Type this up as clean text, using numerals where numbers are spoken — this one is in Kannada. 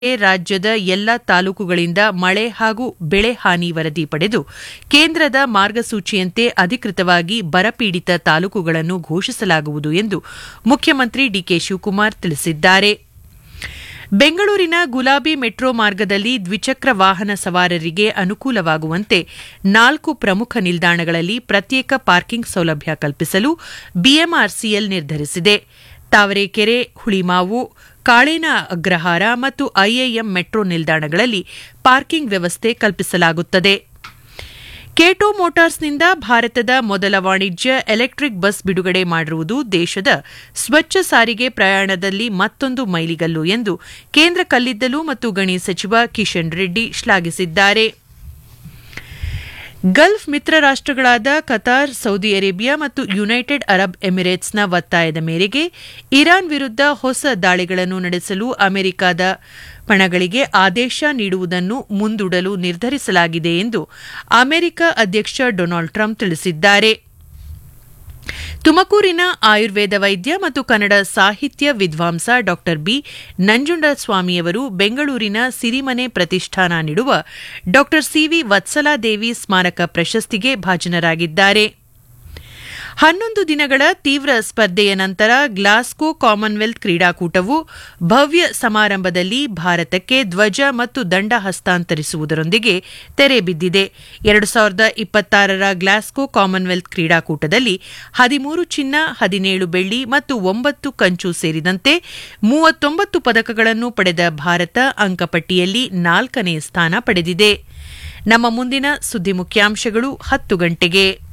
ರಾಜ್ಯದ ಎಲ್ಲ ತಾಲೂಕುಗಳಿಂದ ಮಳೆ ಹಾಗೂ ಬೆಳೆ ಹಾನಿ ವರದಿ ಪಡೆದು ಕೇಂದ್ರದ ಮಾರ್ಗಸೂಚಿಯಂತೆ ಅಧಿಕೃತವಾಗಿ ಬರಪೀಡಿತ ತಾಲೂಕುಗಳನ್ನು ಘೋಷಿಸಲಾಗುವುದು ಎಂದು ಮುಖ್ಯಮಂತ್ರಿ ಡಿಕೆ ಶಿವಕುಮಾರ್ ತಿಳಿಸಿದ್ದಾರೆ. ಬೆಂಗಳೂರಿನ ಗುಲಾಬಿ ಮೆಟ್ರೋ ಮಾರ್ಗದಲ್ಲಿ ದ್ವಿಚಕ್ರ ವಾಹನ ಸವಾರರಿಗೆ ಅನುಕೂಲವಾಗುವಂತೆ 4 ಪ್ರಮುಖ ನಿಲ್ದಾಣಗಳಲ್ಲಿ ಪ್ರತ್ಯೇಕ ಪಾರ್ಕಿಂಗ್ ಸೌಲಭ್ಯ ಕಲ್ಪಿಸಲು ಬಿಎಂಆರ್ಸಿಎಲ್ ನಿರ್ಧರಿಸಿದೆ. ತಾವರೆಕೆರೆ, ಹುಳಿಮಾವು, ಕಾಳೇನ ಅಗ್ರಹಾರ ಮತ್ತು ಐಐಎಂ ಮೆಟ್ರೋ ನಿಲ್ದಾಣಗಳಲ್ಲಿ ಪಾರ್ಕಿಂಗ್ ವ್ಯವಸ್ಥೆ ಕಲ್ಪಿಸಲಾಗುತ್ತದೆ. ಕೇಟೋ ಮೋಟಾರ್ಸ್ನಿಂದ ಭಾರತದ ಮೊದಲ ವಾಣಿಜ್ಯ ಎಲೆಕ್ಟ್ರಿಕ್ ಬಸ್ ಬಿಡುಗಡೆ ಮಾಡಿರುವುದು ದೇಶದ ಸ್ವಚ್ಛ ಸಾರಿಗೆ ಪ್ರಯಾಣದಲ್ಲಿ ಮತ್ತೊಂದು ಮೈಲಿಗಲ್ಲು ಎಂದು ಕೇಂದ್ರ ಕಲ್ಲಿದ್ದಲು ಮತ್ತು ಗಣಿ ಸಚಿವ ಕಿಶನ್ ರೆಡ್ಡಿ ಶ್ಲಾಘಿಸಿದ್ದಾರೆ. ಗಲ್ಫ್ ಮಿತ್ರ ರಾಷ್ಟಗಳಾದ ಕತಾರ್, ಸೌದಿ ಅರೇಬಿಯಾ ಮತ್ತು ಯುನೈಟೆಡ್ ಅರಬ್ ಎಮಿರೇಟ್ಸ್ನ ಒತ್ತಾಯದ ಮೇರೆಗೆ ಇರಾನ್ ವಿರುದ್ಧ ಹೊಸ ದಾಳಿಗಳನ್ನು ನಡೆಸಲು ಅಮೆರಿಕದ ಪಣಗಳಿಗೆ ಆದೇಶ ನೀಡುವುದನ್ನು ಮುಂದೂಡಲು ನಿರ್ಧರಿಸಲಾಗಿದೆ ಎಂದು ಅಮೆರಿಕ ಅಧ್ಯಕ್ಷ ಡೊನಾಲ್ಡ್ ಟ್ರಂಪ್ ತಿಳಿಸಿದ್ದಾರೆ. ತುಮಕೂರಿನ ಆಯುರ್ವೇದ ವೈದ್ಯ ಮತ್ತು ಕನ್ನಡ ಸಾಹಿತ್ಯ ವಿದ್ವಾಂಸ ಡಾ ಬಿ ನಂಜುಂಡಸ್ವಾಮಿಯವರು ಬೆಂಗಳೂರಿನ ಸಿರಿಮನೆ ಪ್ರತಿಷ್ಠಾನ ನೀಡುವ ಡಾ ಸಿವಿ ವತ್ಸಲಾದೇವಿ ಸ್ಮಾರಕ ಪ್ರಶಸ್ತಿಗೆ ಭಾಜನರಾಗಿದ್ದಾರೆ. 11 ದಿನಗಳ ತೀವ್ರ ಸ್ಪರ್ಧೆಯ ನಂತರ ಗ್ಲಾಸ್ಗೋ ಕಾಮನ್ವೆಲ್ತ್ ಕ್ರೀಡಾಕೂಟವು ಭವ್ಯ ಸಮಾರಂಭದಲ್ಲಿ ಭಾರತಕ್ಕೆ ಧ್ವಜ ಮತ್ತು ದಂಡ ಹಸ್ತಾಂತರಿಸುವುದರೊಂದಿಗೆ ತೆರೆ ಬಿದ್ದಿದೆ. 2026ರ ಗ್ಲಾಸ್ಗೋ ಕಾಮನ್ವೆಲ್ತ್ ಕ್ರೀಡಾಕೂಟದಲ್ಲಿ 13 ಚಿನ್ನ, 17 ಬೆಳ್ಳಿ ಮತ್ತು 9 ಕಂಚು ಸೇರಿದಂತೆ 39 ಪದಕಗಳನ್ನು ಪಡೆದ ಭಾರತ ಅಂಕಪಟ್ಟಿಯಲ್ಲಿ 4ನೇ ಸ್ಥಾನ ಪಡೆದಿದೆ. ನಮ್ಮ ಮುಂದಿನ ಸುದ್ದಿ ಮುಖ್ಯಾಂಶಗಳು 10 ಗಂಟೆಗೆ.